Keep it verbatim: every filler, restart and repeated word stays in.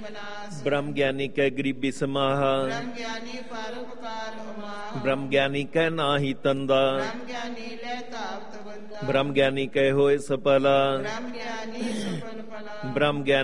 ब्रह्म ज्ञानी कै गरीबी समाहा ब्रह्म ज्ञानी कै नाही तंदा ब्रह्म ज्ञानी कै होए सफला ब्रह्म ज्ञानी